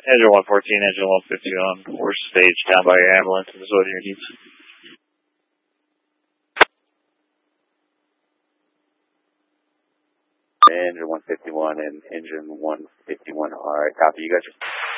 Engine 114, engine 151. We're staged down by your ambulance. This is what your needs. Engine 151 and engine 151. All right, copy. You guys are